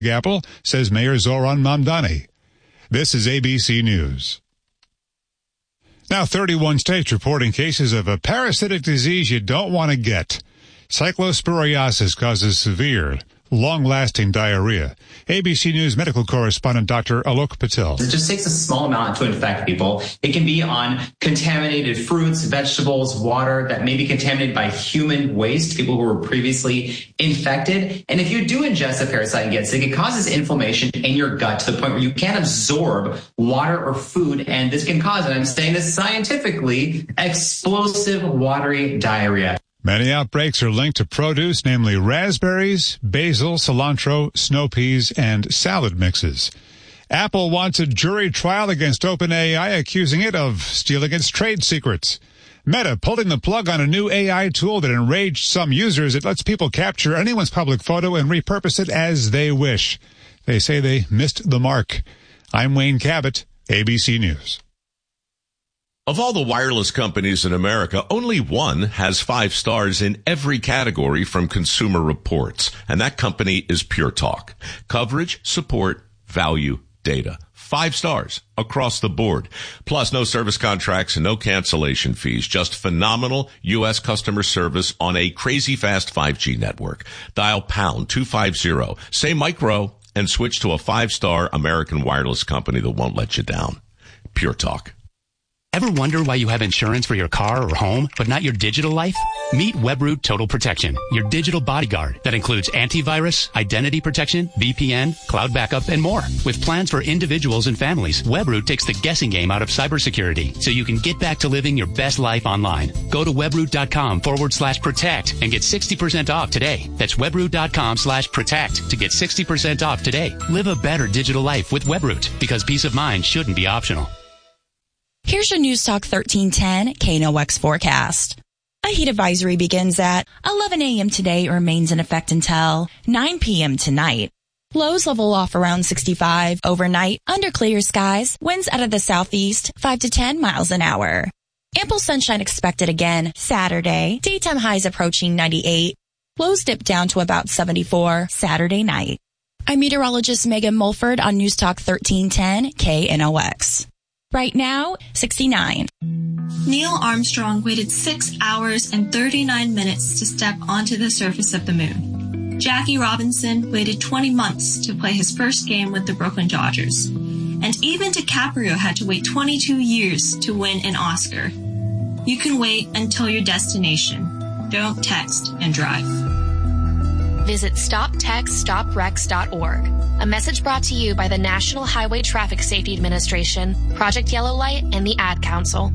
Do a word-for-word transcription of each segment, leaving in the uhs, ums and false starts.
Apple, says Mayor Zoran Mamdani. This is A B C News. Now, thirty-one states reporting cases of a parasitic disease you don't want to get. Cyclosporiasis causes severe, long-lasting diarrhea. A B C News medical correspondent Doctor Alok Patel. It just takes a small amount to infect people. It can be on contaminated fruits, vegetables, water that may be contaminated by human waste, people who were previously infected. And if you do ingest a parasite and get sick, it causes inflammation in your gut to the point where you can't absorb water or food. And this can cause, and I'm saying this scientifically, explosive watery diarrhea. Many outbreaks are linked to produce, namely raspberries, basil, cilantro, snow peas, and salad mixes. Apple wants a jury trial against OpenAI, accusing it of stealing its trade secrets. Meta pulling the plug on a new A I tool that enraged some users. It lets people capture anyone's public photo and repurpose it as they wish. They say they missed the mark. I'm Wayne Cabot, A B C News. Of all the wireless companies in America, only one has five stars in every category from Consumer Reports, and that company is Pure Talk. Coverage, support, value, data. Five stars across the board. Plus, no service contracts and no cancellation fees. Just phenomenal U S customer service on a crazy fast five G network. Dial pound two fifty, say micro, and switch to a five-star American wireless company that won't let you down. Pure Talk. Ever wonder why you have insurance for your car or home, but not your digital life? Meet Webroot Total Protection, your digital bodyguard that includes antivirus, identity protection, V P N, cloud backup, and more. With plans for individuals and families, Webroot takes the guessing game out of cybersecurity so you can get back to living your best life online. Go to webroot.com forward slash protect and get sixty percent off today. That's webroot.com slash protect to get sixty percent off today. Live a better digital life with Webroot, because peace of mind shouldn't be optional. Here's your News Talk thirteen ten K N O X forecast. A heat advisory begins at eleven a.m. today, remains in effect until nine p.m. tonight. Lows level off around sixty-five overnight under clear skies. Winds out of the southeast, five to ten miles an hour. Ample sunshine expected again Saturday. Daytime highs approaching ninety-eight. Lows dip down to about seventy-four Saturday night. I'm meteorologist Megan Mulford on News Talk thirteen ten K N O X. Right now, sixty-nine. Neil Armstrong waited six hours and thirty-nine minutes to step onto the surface of the moon. Jackie Robinson waited twenty months to play his first game with the Brooklyn Dodgers. And even DiCaprio had to wait twenty-two years to win an Oscar. You can wait until your destination. Don't text and drive. Visit stop text stop wrecks dot org. A message brought to you by the National Highway Traffic Safety Administration, Project Yellow Light, and the Ad Council.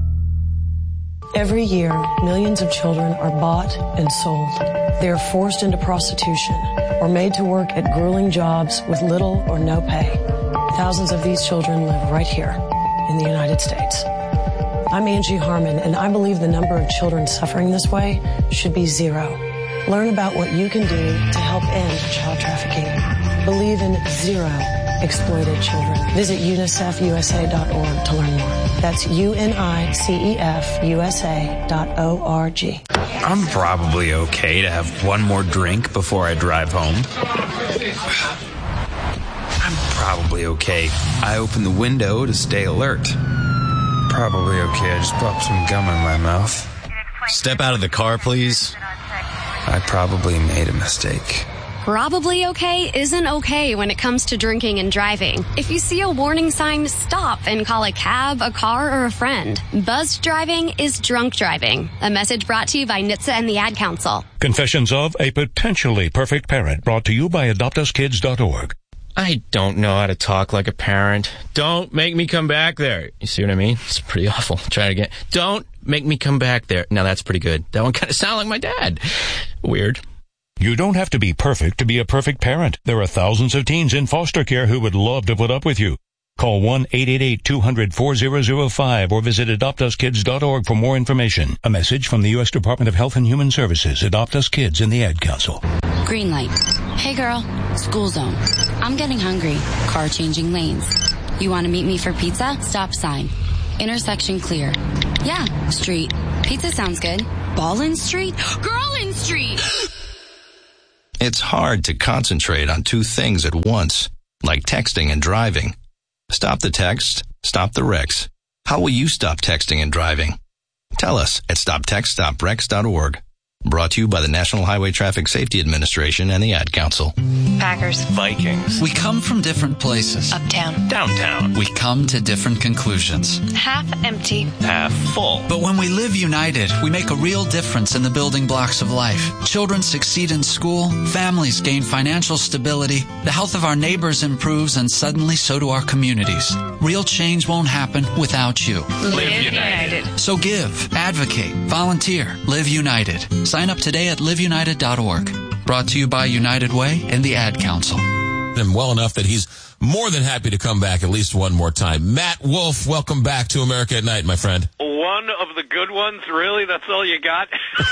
Every year, millions of children are bought and sold. They are forced into prostitution or made to work at grueling jobs with little or no pay. Thousands of these children live right here in the United States. I'm Angie Harmon, and I believe the number of children suffering this way should be zero. Learn about what you can do to help end child trafficking. Believe in zero exploited children. Visit unicef u s a dot org to learn more. That's U N I C E F U S A dot O R G. I'm probably okay to have one more drink before I drive home. I'm probably okay. I open the window to stay alert. Probably okay. I just popped some gum in my mouth. Step out of the car, please. I probably made a mistake. Probably okay isn't okay when it comes to drinking and driving. If you see a warning sign, stop and call a cab, a car, or a friend. Buzzed driving is drunk driving. A message brought to you by N H T S A and the Ad Council. Confessions of a Potentially Perfect Parent, brought to you by adopt us kids dot org. I don't know how to talk like a parent. Don't make me come back there. You see what I mean? It's pretty awful. Try it again. Don't make me come back there. Now that's pretty good. That one kind of sounded like my dad. Weird. You don't have to be perfect to be a perfect parent. There are thousands of teens in foster care who would love to put up with you. Call one eight eight eight two hundred four zero zero five or visit adopt us kids dot org for more information. A message from the U S Department of Health and Human Services, Adopt Us Kids, and the Ad Council. Green light. Hey girl, school zone. I'm getting hungry. Car changing lanes. You want to meet me for pizza? Stop sign. Intersection clear. Yeah, street. Pizza sounds good. Ballin Street? Girlin Street! It's hard to concentrate on two things at once, like texting and driving. Stop the text, stop the wrecks. How will you stop texting and driving? Tell us at stop text stop wrecks dot org. Brought to you by the National Highway Traffic Safety Administration and the Ad Council. Packers. Vikings. We come from different places. Uptown. Downtown. We come to different conclusions. Half empty. Half full. But when we live united, we make a real difference in the building blocks of life. Children succeed in school, families gain financial stability, the health of our neighbors improves, and suddenly so do our communities. Real change won't happen without you. Live united. So give, advocate, volunteer, live united. Sign up today at live united dot org. Brought to you by United Way and the Ad Council. Him well enough that he's more than happy to come back at least one more time. Matt Wolf, welcome back to America at Night, my friend. One of the good ones, really? That's all you got?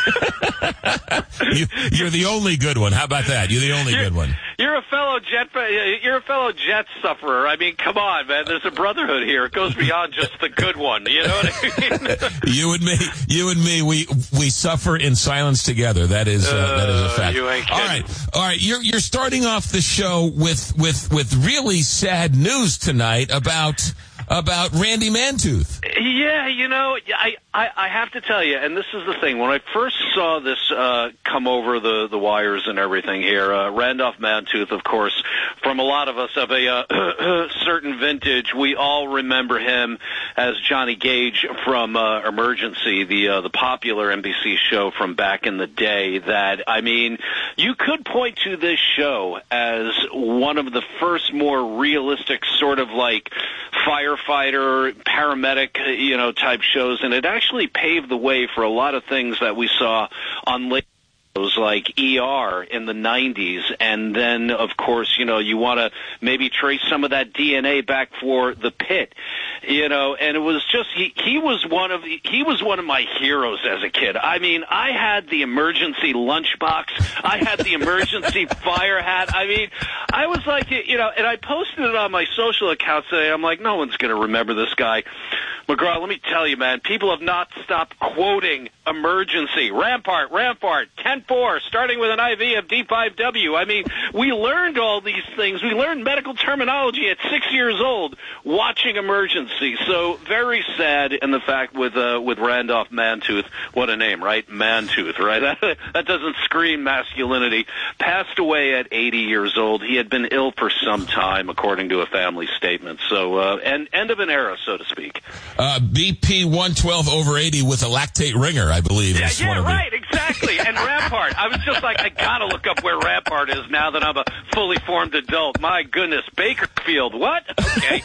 you, you're the only good one. How about that? You're the only you're, good one. You're a fellow jet. You're a fellow jet sufferer. I mean, come on, man. There's a brotherhood here. It goes beyond just the good one. You know what I mean? you and me, you and me, we we suffer in silence together. That is uh, uh, that is a fact. You ain't all right, all right. You're you're starting off the show with with with really sad news tonight about. About Randy Mantooth. Yeah, you know, I, I, I have to tell you, and this is the thing, when I first saw this uh, come over the, the wires and everything here, uh, Randolph Mantooth, of course, from a lot of us of a uh, certain vintage, we all remember him as Johnny Gage from uh, Emergency, the uh, the popular N B C show from back in the day that, I mean, you could point to this show as one of the first more realistic sort of like firefighter, paramedic, you know, type shows, and it actually paved the way for a lot of things that we saw on late shows like E R in the nineties, and then, of course, you know, you want to maybe trace some of that D N A back for The Pit, you know, and it was just, he, he was one of, he was one of my heroes as a kid. I mean, I had the emergency lunchbox, I had the emergency fire hat, I mean, I was like, you know, and I posted it on my social accounts today, I'm like, no one's going to remember this guy. McGraw, let me tell you, man, people have not stopped quoting Emergency, Rampart, Rampart, ten four, starting with an I V of D five W. I mean, we learned all these things. We learned medical terminology at six years old watching Emergency. So very sad in the fact with uh, with Randolph Mantooth. What a name, right? Mantooth, right? That, that doesn't scream masculinity. Passed away at eighty years old. He had been ill for some time, according to a family statement. So, uh, end, end of an era, so to speak. Uh, B P one twelve over eighty with a lactate ringer, I believe. Yeah, is yeah one of right, the... exactly. And Rampart. I was just like, I gotta look up where Rampart is now that I'm a fully formed adult. My goodness, Bakerfield, what? Okay.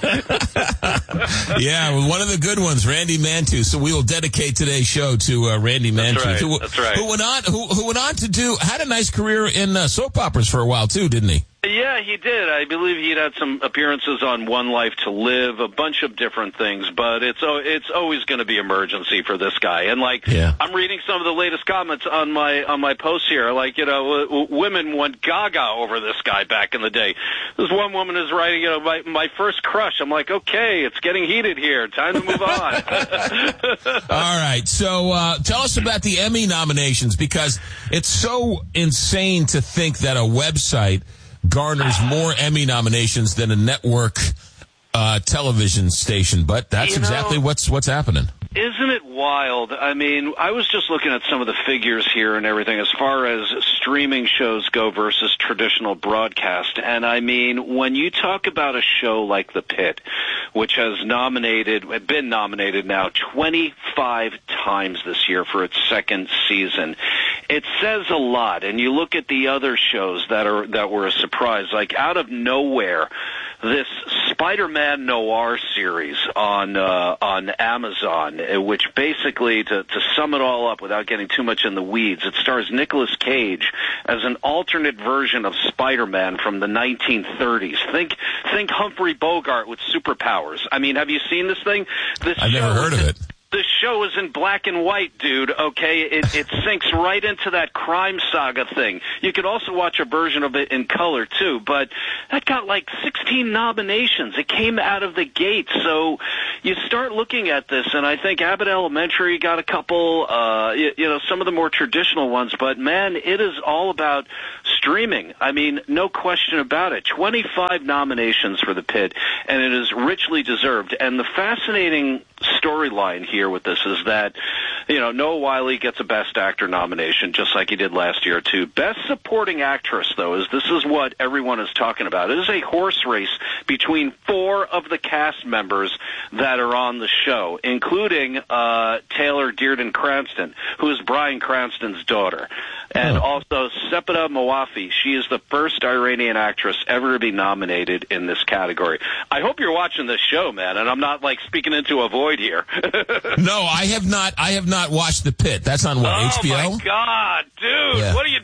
Yeah, well, one of the good ones, Randy Mantooth. So we will dedicate today's show to uh, Randy Mantooth. That's right. Who, That's right. Who went on, who, who went on to do, had a nice career in uh, soap operas for a while too, didn't he? Yeah, he did. I believe he'd had some appearances on One Life to Live, a bunch of different things, but it's it's always going to be Emergency for this guy. And like, yeah. I'm reading some of the latest comments on my on my posts here. Like, you know, w- women went gaga over this guy back in the day. This one woman is writing, you know, my my first crush. I'm like, okay, it's getting heated here. Time to move on. All right, so uh, tell us about the Emmy nominations, because it's so insane to think that a website garners more Emmy nominations than a network uh, television station, but that's you know, exactly what's what's happening. Isn't it wild? I mean, I was just looking at some of the figures here and everything as far as streaming shows go versus traditional broadcast. And I mean, when you talk about a show like The Pit, which has nominated, been nominated now twenty-five times this year for its second season, it says a lot. And you look at the other shows that are that were a surprise, like out of nowhere, this Spider-Man Noir series on uh, on Amazon, which basically, to, to sum it all up without getting too much in the weeds, it stars Nicolas Cage as an alternate version of Spider-Man from the nineteen thirties. Think think Humphrey Bogart with superpowers. I mean, have you seen this thing? This I've never heard of it. The show is in black and white, dude, okay? It, it sinks right into that crime saga thing. You could also watch a version of it in color, too, but that got like sixteen nominations. It came out of the gate. So you start looking at this, and I think Abbott Elementary got a couple, uh, you, you know, some of the more traditional ones, but man, it is all about streaming. I mean, no question about it. twenty-five nominations for The Pit, and it is richly deserved. And the fascinating storyline here with this is that, you know, Noah Wyle gets a Best Actor nomination, just like he did last year, too. Best Supporting Actress, though, is this is what everyone is talking about. It is a horse race between four of the cast members that are on the show, including uh, Taylor Dearden Cranston, who is Bryan Cranston's daughter. And also Sepideh Moafi. She is the first Iranian actress ever to be nominated in this category. I hope you're watching this show, man, and I'm not, like, speaking into a void here. No, I have not. I have not watched The Pit. That's on what, oh, H B O? Oh my God, dude! Yeah. What are you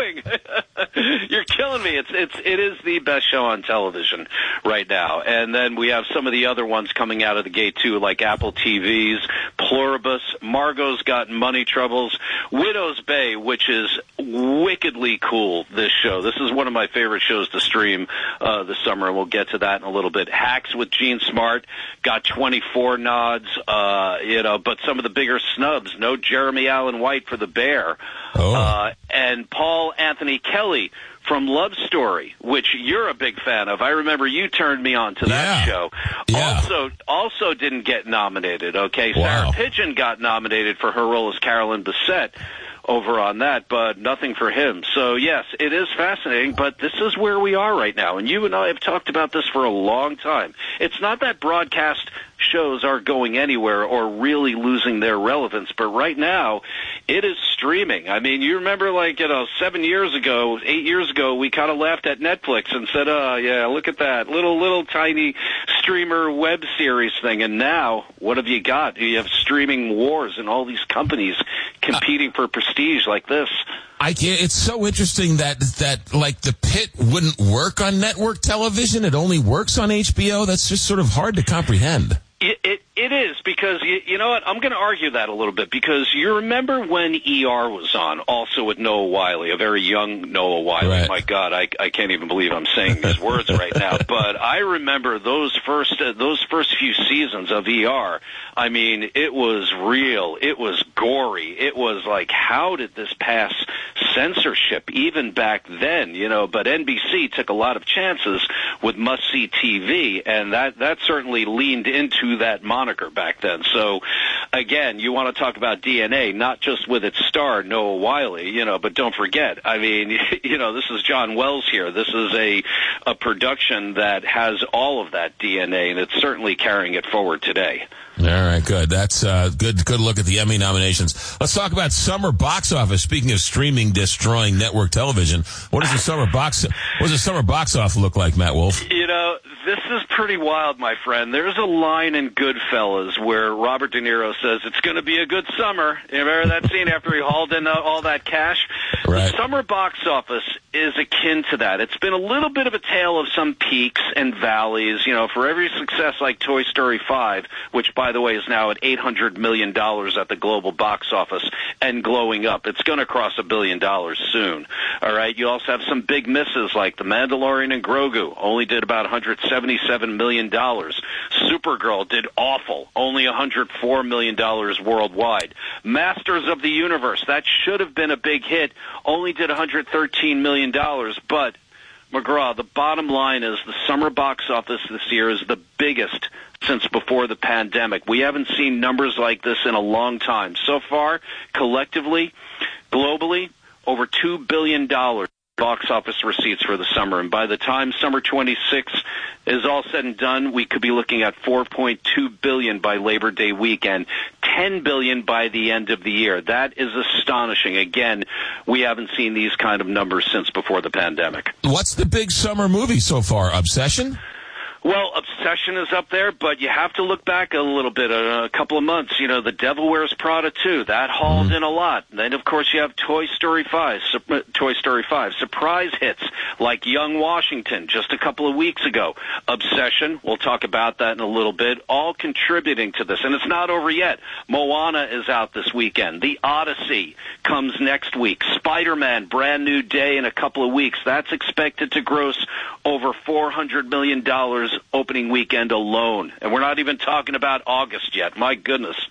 doing? You're killing me. It's it's it is the best show on television right now. And then we have some of the other ones coming out of the gate too, like Apple T V's Pluribus, Margot's Got Money Troubles, Widow's Bay, which is wickedly cool. This show. This is one of my favorite shows to stream uh, this summer, and we'll get to that in a little bit. Hacks with Gene Smart got twenty-four nods. Uh, you know, but some of the bigger snubs. No Jeremy Allen White for The Bear. Oh. Uh, and Paul Anthony Kelly from Love Story, which you're a big fan of. I remember you turned me on to that Yeah. show. Yeah. Also, also didn't get nominated. Okay, Wow. Sarah Pigeon got nominated for her role as Carolyn Bessette over on that, but nothing for him. So yes, it is fascinating, but this is where we are right now. And you and I have talked about this for a long time. It's not that broadcast shows aren't going anywhere or really losing their relevance, but right now it is streaming. I mean, you remember, like, you know, seven years ago, eight years ago, we kind of laughed at Netflix and said, oh, yeah, look at that little, little tiny streamer web series thing. And now, what have you got? You have streaming wars and all these companies competing for prestige like this. I can't, it's so interesting that, that, like, The Pit wouldn't work on network television. It only works on H B O. That's just sort of hard to comprehend. It, it it is, because you, you know what, I'm going to argue that a little bit, because you remember when E R was on, also with Noah Wyle, a very young Noah Wyle. Right. My God, I I can't even believe I'm saying these words right now. But I remember those first uh, those first few seasons of E R. I mean, it was real. It was gory. It was like, how did this pass censorship even back then? You know, but N B C took a lot of chances with must-see T V, and that that certainly leaned into that moniker back then. So, again, you want to talk about D N A, not just with its star, Noah Wyle, you know, but don't forget, I mean, you know, this is John Wells here. This is a, a production that has all of that D N A, and it's certainly carrying it forward today. All right, good. That's uh, good. Good look at the Emmy nominations. Let's talk about summer box office. Speaking of streaming, destroying network television, what does the summer box? What does the summer box office look like, Matt Wolf? You know, this is pretty wild, my friend. There's a line in Goodfellas where Robert De Niro says it's going to be a good summer. You remember that scene after he hauled in uh, all that cash? Right. The summer box office is akin to that. It's been a little bit of a tale of some peaks and valleys. You know, for every success like Toy Story five, which, by the way, is now at eight hundred million dollars at the global box office and glowing up. It's going to cross a billion dollars soon. All right. You also have some big misses like The Mandalorian and Grogu, only did about one hundred seventy-seven million dollars. Supergirl did awful, only one hundred four million dollars worldwide. Masters of the Universe, that should have been a big hit, only did one hundred thirteen million dollars. But, McGraw, the bottom line is the summer box office this year is the biggest since before the pandemic. We haven't seen numbers like this in a long time. So far, collectively, globally, over two billion dollars box office receipts for the summer. And by the time summer twenty-six is all said and done, we could be looking at four point two billion dollars by Labor Day weekend, ten billion dollars by the end of the year. That is astonishing. Again, we haven't seen these kind of numbers since before the pandemic. What's the big summer movie so far? Obsession? Well, Obsession is up there, but you have to look back a little bit, uh, a couple of months. You know, The Devil Wears Prada two, that hauled in a lot. And then, of course, you have Toy Story five, su- Toy Story five, surprise hits like Young Washington just a couple of weeks ago. Obsession, we'll talk about that in a little bit, all contributing to this. And it's not over yet. Moana is out this weekend. The Odyssey comes next week. Spider-Man, Brand New Day in a couple of weeks. That's expected to gross over four hundred million dollars opening weekend alone. And we're not even talking about August yet. My goodness.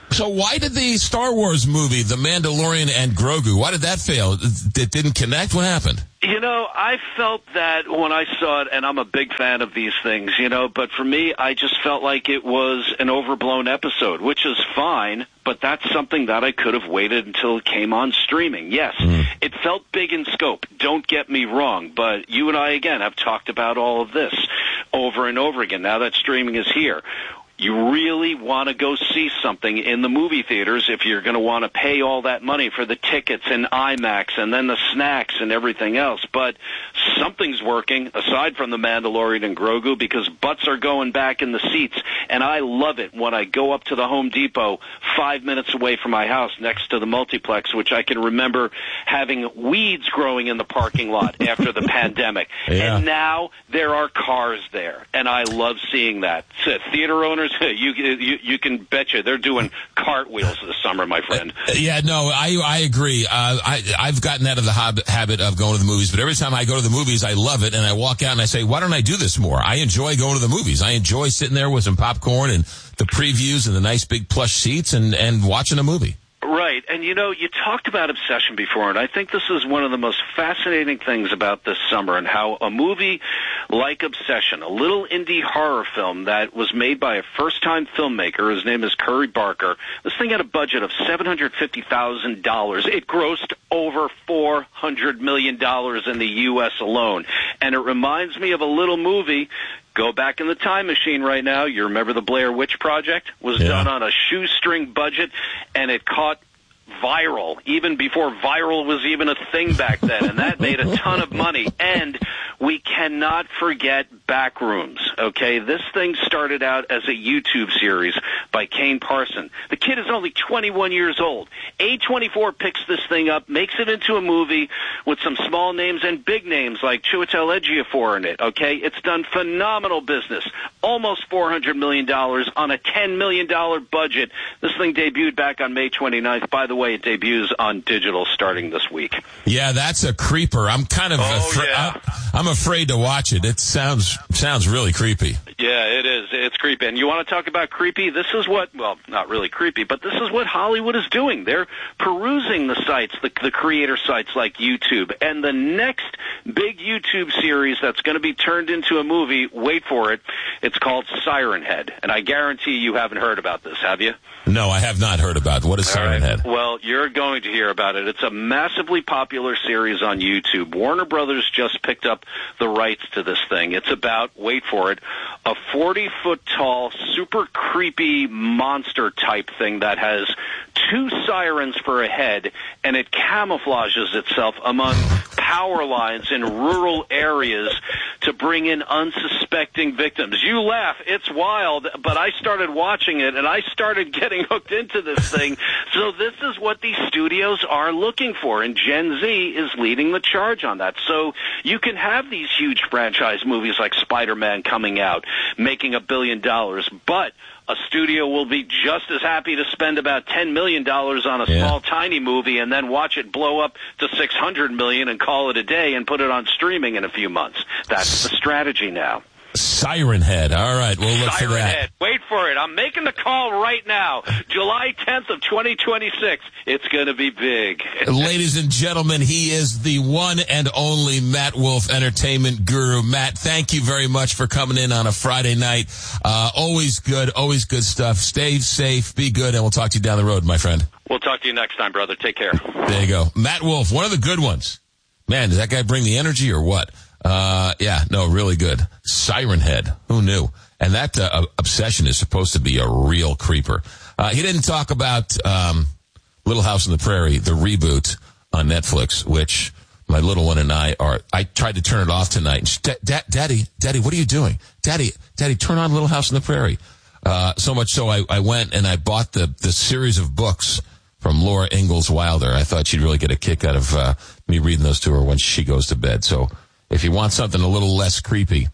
So why did the Star Wars movie, The Mandalorian and Grogu, why did that fail? It didn't connect? What happened? You know, I felt that when I saw it, and I'm a big fan of these things, you know, but for me, I just felt like it was an overblown episode, which is fine, but that's something that I could have waited until it came on streaming. Yes, mm. it felt big in scope, don't get me wrong, but you and I, again, have talked about all of this over and over again, now that streaming is here. You really want to go see something in the movie theaters if you're going to want to pay all that money for the tickets and IMAX and then the snacks and everything else. But something's working, aside from The Mandalorian and Grogu, because butts are going back in the seats. And I love it when I go up to the Home Depot five minutes away from my house next to the multiplex, which I can remember having weeds growing in the parking lot after the pandemic. Yeah. And now there are cars there. And I love seeing that. So theater owners, You, you you can betcha they're doing cartwheels this summer, my friend. Yeah, no, I I agree. Uh, I I've gotten out of the hob- habit of going to the movies, but every time I go to the movies, I love it, and I walk out and I say, why don't I do this more? I enjoy going to the movies. I enjoy sitting there with some popcorn and the previews and the nice big plush seats and and watching a movie. Right, and you know, you talked about Obsession before, and I think this is one of the most fascinating things about this summer, and how a movie like Obsession, a little indie horror film that was made by a first-time filmmaker, his name is Curry Barker, this thing had a budget of seven hundred fifty thousand dollars. It grossed over four hundred million dollars in the U S alone, and it reminds me of a little movie. Go back in the time machine right now. You remember the Blair Witch Project? Was yeah. done on a shoestring budget, and it caught viral, even before viral was even a thing back then, and that made a ton of money. And we cannot forget Backrooms, okay? This thing started out as a YouTube series by Kane Parson. The kid is only twenty-one years old. A twenty-four picks this thing up, makes it into a movie with some small names and big names like Chiwetel Ejiofor in it, okay? It's done phenomenal business, almost four hundred million dollars on a ten million dollars budget. This thing debuted back on May twenty-ninth. By the way, it debuts on digital starting this week. Yeah, that's a creeper. I'm kind of oh, afra- yeah. I'm afraid to watch it. It sounds sounds really creepy. Yeah, it is. It's creepy. And you want to talk about creepy? This is what, well, not really creepy, but this is what Hollywood is doing. They're perusing the sites, the, the creator sites like YouTube. And the next big YouTube series that's going to be turned into a movie, wait for it, it's called Siren Head. And I guarantee you haven't heard about this, have you? No, I have not heard about it. What is Siren Head? Well, you're going to hear about it. It's a massively popular series on YouTube. Warner Brothers just picked up the rights to this thing. It's about, wait for it, a forty-foot-tall, super creepy monster-type thing that has two sirens for a head, and it camouflages itself among power lines in rural areas to bring in unsuspecting victims. You laugh, it's wild, but I started watching it, and I started getting hooked into this thing. So this is what these studios are looking for, and Gen Z is leading the charge on that. So you can have these huge franchise movies like Spider-Man coming out, making a billion dollars, but a studio will be just as happy to spend about ten million dollars on a yeah. small, tiny movie and then watch it blow up to six hundred million dollars and call it a day and put it on streaming in a few months. That's the strategy now. Siren Head. All right, we'll look Siren for that. Head. Wait for it. I'm making the call right now. July tenth of twenty twenty-six. It's going to be big. Ladies and gentlemen, he is the one and only Matt Wolf, entertainment guru. Matt, thank you very much for coming in on a Friday night. Uh, always good, always good stuff. Stay safe, be good, and we'll talk to you down the road, my friend. We'll talk to you next time, brother. Take care. There you go. Matt Wolf, one of the good ones. Man, does that guy bring the energy or what? Uh, yeah, no, really good. Siren Head. Who knew? And that uh, Obsession is supposed to be a real creeper. Uh, he didn't talk about um, Little House on the Prairie, the reboot on Netflix, which my little one and I are. I tried to turn it off tonight. And she, da- Daddy, Daddy, what are you doing? Daddy, Daddy, turn on Little House on the Prairie. Uh, so much so I, I went and I bought the, the series of books from Laura Ingalls Wilder. I thought she'd really get a kick out of uh, me reading those to her when she goes to bed. So if you want something a little less creepy,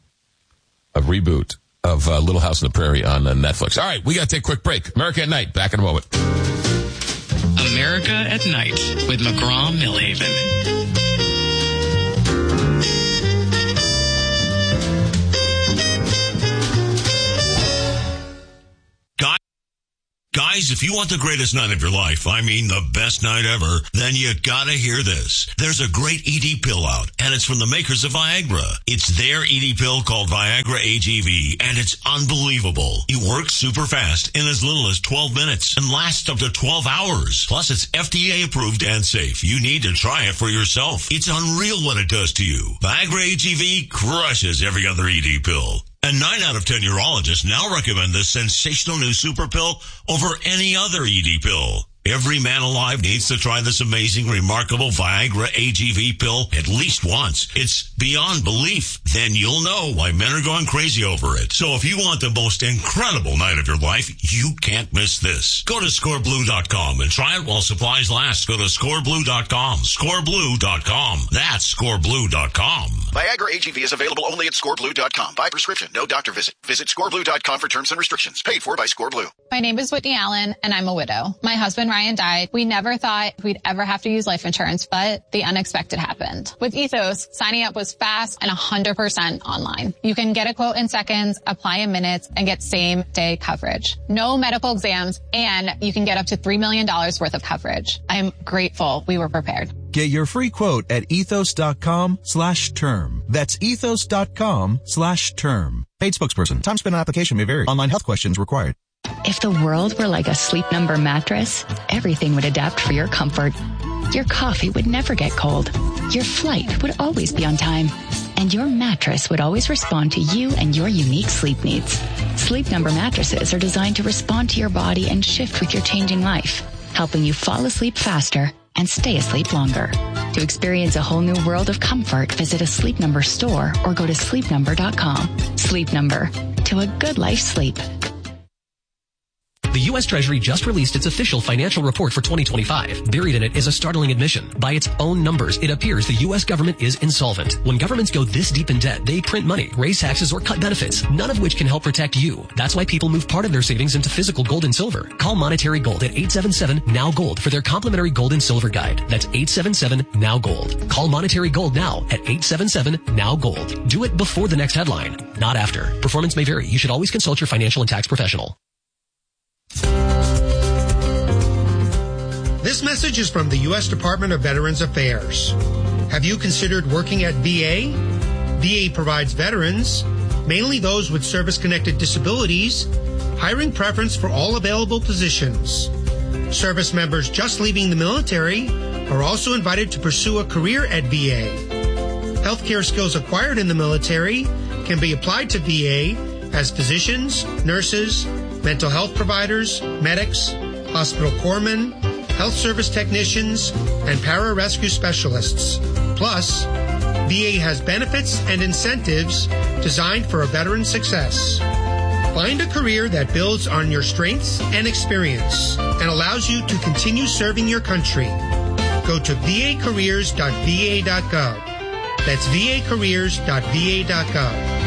a reboot of uh, Little House on the Prairie on uh, Netflix. All right, we got to take a quick break. America at Night, back in a moment. America at Night with McGraw-Millhaven. Guys Ladies, if you want the greatest night of your life, I mean the best night ever, then you gotta hear this. There's a great E D pill out, and it's from the makers of Viagra. It's their E D pill called Viagra A G V, and it's unbelievable. It works super fast in as little as twelve minutes and lasts up to twelve hours. Plus, it's F D A approved and safe. You need to try it for yourself. It's unreal what it does to you. Viagra A G V crushes every other E D pill. And nine out of ten urologists now recommend this sensational new super pill over any other E D pill. Every man alive needs to try this amazing, remarkable Viagra A G V pill at least once. It's beyond belief. Then you'll know why men are going crazy over it. So if you want the most incredible night of your life, you can't miss this. Go to score blue dot com and try it while supplies last. Go to score blue dot com. score blue dot com. That's score blue dot com. Viagra A G V is available only at score blue dot com. By prescription, no doctor visit. Visit score blue dot com for terms and restrictions. Paid for by ScoreBlue. My name is Whitney Allen, and I'm a widow. My husband, Ryan, died. We never thought we'd ever have to use life insurance, but the unexpected happened. With Ethos, signing up was fast and one hundred percent online. You can get a quote in seconds, apply in minutes, and get same-day coverage. No medical exams, and you can get up to three million dollars worth of coverage. I'm grateful we were prepared. Get your free quote at ethos dot com slash term. That's ethos dot com slash term. Paid spokesperson. Time spent on application may vary. Online health questions required. If the world were like a Sleep Number mattress, everything would adapt for your comfort. Your coffee would never get cold. Your flight would always be on time. And your mattress would always respond to you and your unique sleep needs. Sleep Number mattresses are designed to respond to your body and shift with your changing life, helping you fall asleep faster and stay asleep longer. To experience a whole new world of comfort, visit a Sleep Number store or go to sleep number dot com. Sleep Number. To a good life sleep. The U S Treasury just released its official financial report for twenty twenty-five. Buried in it is a startling admission. By its own numbers, it appears the U S government is insolvent. When governments go this deep in debt, they print money, raise taxes, or cut benefits, none of which can help protect you. That's why people move part of their savings into physical gold and silver. Call Monetary Gold at eight seven seven, N O W, GOLD for their complimentary gold and silver guide. That's eight seven seven, N O W, GOLD. Call Monetary Gold now at eight seven seven, N O W, GOLD. Do it before the next headline, not after. Performance may vary. You should always consult your financial and tax professional. This message is from the U S Department of Veterans Affairs. Have you considered working at V A? V A provides veterans, mainly those with service-connected disabilities, hiring preference for all available positions. Service members just leaving the military are also invited to pursue a career at V A. Healthcare skills acquired in the military can be applied to V A as physicians, nurses, mental health providers, medics, hospital corpsmen, health service technicians, and pararescue specialists. Plus, V A has benefits and incentives designed for a veteran's success. Find a career that builds on your strengths and experience and allows you to continue serving your country. Go to v a careers dot v a dot gov. That's v a careers dot v a dot gov.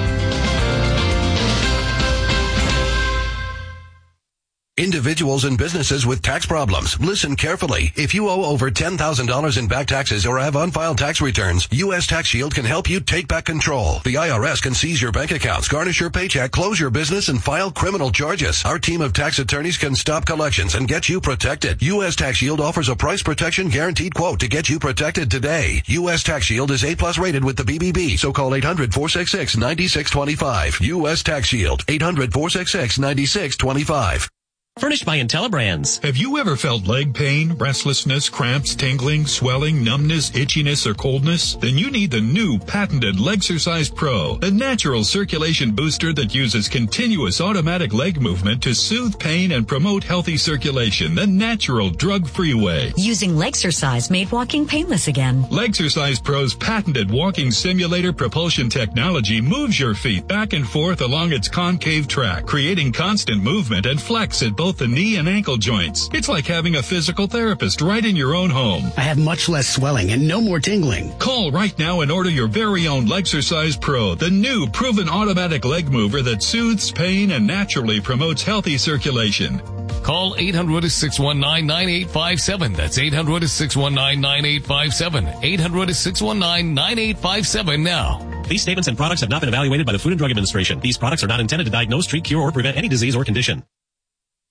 Individuals and businesses with tax problems, listen carefully. If you owe over ten thousand dollars in back taxes or have unfiled tax returns, U S Tax Shield can help you take back control. The I R S can seize your bank accounts, garnish your paycheck, close your business, and file criminal charges. Our team of tax attorneys can stop collections and get you protected. U S Tax Shield offers a price protection guaranteed quote to get you protected today. U S Tax Shield is A plus rated with the B B B, so call eight hundred, four six six, nine six two five. U S Tax Shield, eight hundred, four six six, nine six two five. Furnished by IntelliBrands. Have you ever felt leg pain, restlessness, cramps, tingling, swelling, numbness, itchiness, or coldness? Then you need the new patented Legsercise Pro, the natural circulation booster that uses continuous automatic leg movement to soothe pain and promote healthy circulation the natural drug-free way. Using Legsercise made walking painless again. Legsercise Pro's patented walking simulator propulsion technology moves your feet back and forth along its concave track, creating constant movement and flex at both the knee and ankle joints. It's like having a physical therapist right in your own home. I have much less swelling and no more tingling. Call right now and order your very own Legsercise Pro, the new proven automatic leg mover that soothes pain and naturally promotes healthy circulation. Call eight hundred, six one nine, nine eight five seven. That's eight hundred, six one nine, nine eight five seven. eight hundred, six one nine, nine eight five seven now. These statements and products have not been evaluated by the Food and Drug Administration. These products are not intended to diagnose, treat, cure, or prevent any disease or condition.